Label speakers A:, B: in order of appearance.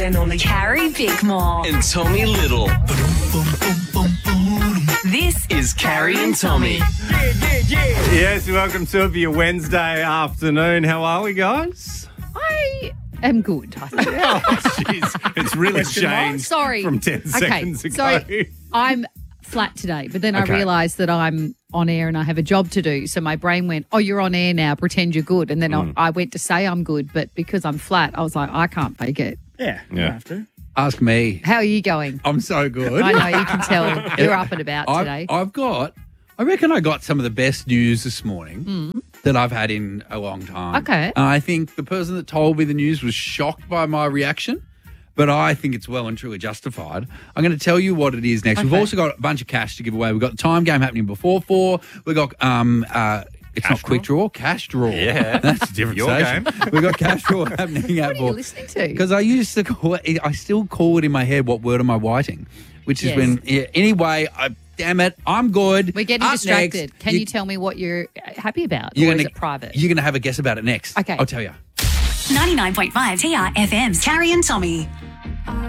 A: and only
B: Carrie Bickmore.
C: and Tommy Little.
B: This
C: Is Carrie and Tommy.
D: Yes, welcome to it for your Wednesday afternoon. How are we, guys?
E: I am good, I think.
D: Oh, jeez. It's really changed
E: Sorry.
D: from 10 seconds ago.
E: So I'm flat today, but then I
D: Okay.
E: realised that I'm on air and I have a job to do. So my brain went, oh, you're on air now, pretend you're good. And then I went to say I'm good, but because I'm flat, I was like, I can't fake it.
F: Yeah, you
D: Yeah.
F: have to.
G: Ask me.
E: How are you going?
G: I'm so good.
E: I know, you can tell you're up and about today.
G: I reckon I got some of the best news this morning that I've had in a long time.
E: Okay.
G: I think the person that told me the news was shocked by my reaction, but I think it's well and truly justified. I'm going to tell you what it is next. We've
E: Okay.
G: also got a bunch of cash to give away. We've got the time game happening before 4. We've got it's not quick draw, cash draw.
D: Yeah.
G: That's a different
D: Your
G: station.
D: game.
G: We've got cash draw happening at
E: What are
G: 4.
E: you listening to?
G: Because I used to call it, I still call it in my head, what word am I whiting? Which is
E: Yes.
G: when, anyway, damn it, I'm good.
E: We're getting
G: Up
E: distracted.
G: next,
E: Can you tell me what you're happy about?
G: you're
E: Or is
G: gonna-
E: it private?
G: You're going to have a guess about it next.
E: Okay.
G: I'll tell you.
B: 99.5 TRFM's Carrie and Tommy.